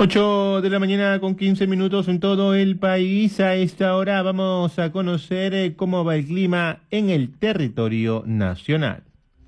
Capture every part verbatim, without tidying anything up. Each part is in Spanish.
Ocho de la mañana con quince minutos en todo el país. A esta hora vamos a conocer eh, cómo va el clima en el territorio nacional.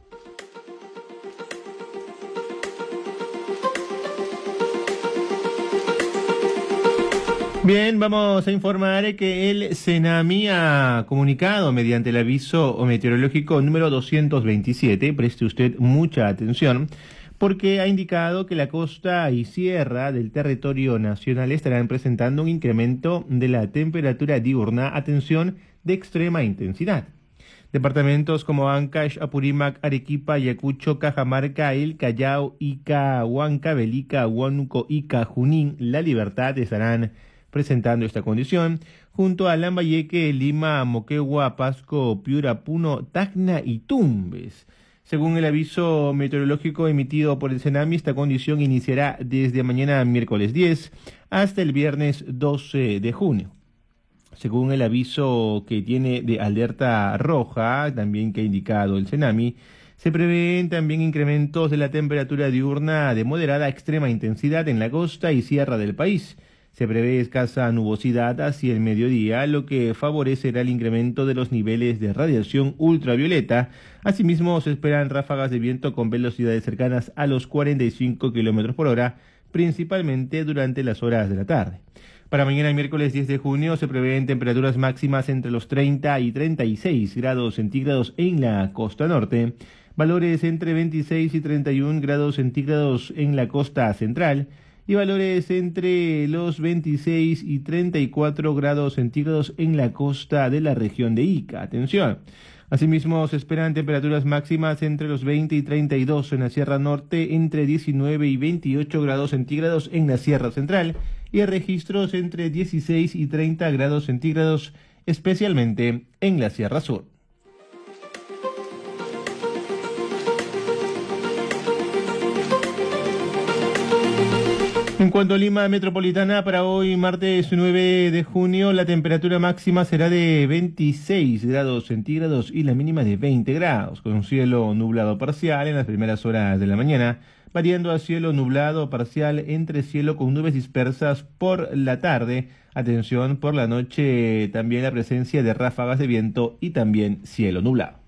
Bien, vamos a informar que el CENAMI ha comunicado mediante el aviso meteorológico número doscientos veintisiete, preste usted mucha atención, porque ha indicado que la costa y sierra del territorio nacional estarán presentando un incremento de la temperatura diurna, atención, de extrema intensidad. Departamentos como Ancash, Apurímac, Arequipa, Ayacucho, Cajamarca, El Callao, Ica, Huancavelica, Huánuco, Ica, Junín, La Libertad estarán presentando esta condición, junto a Lambayeque, Lima, Moquegua, Pasco, Piura, Puno, Tacna y Tumbes. Según el aviso meteorológico emitido por el CENAMI, esta condición iniciará desde mañana miércoles diez hasta el viernes doce de junio. Según el aviso que tiene de alerta roja, también que ha indicado el CENAMI, se prevén también incrementos de la temperatura diurna de moderada a extrema intensidad en la costa y sierra del país. Se prevé escasa nubosidad hacia el mediodía, lo que favorecerá el incremento de los niveles de radiación ultravioleta. Asimismo, se esperan ráfagas de viento con velocidades cercanas a los cuarenta y cinco kilómetros por hora, principalmente durante las horas de la tarde. Para mañana miércoles diez de junio se prevén temperaturas máximas entre los treinta y treinta y seis grados centígrados en la costa norte, valores entre veintiséis y treinta y un grados centígrados en la costa central, y valores entre los veintiséis y treinta y cuatro grados centígrados en la costa de la región de Ica. Atención. Asimismo, se esperan temperaturas máximas entre los veinte y treinta y dos en la Sierra Norte, entre diecinueve y veintiocho grados centígrados en la Sierra Central y registros entre dieciséis y treinta grados centígrados, especialmente en la Sierra Sur. En cuanto a Lima metropolitana, para hoy martes nueve de junio, la temperatura máxima será de veintiséis grados centígrados y la mínima de veinte grados, con cielo nublado parcial en las primeras horas de la mañana, variando a cielo nublado parcial entre cielo con nubes dispersas por la tarde. Atención, por la noche también la presencia de ráfagas de viento y también cielo nublado.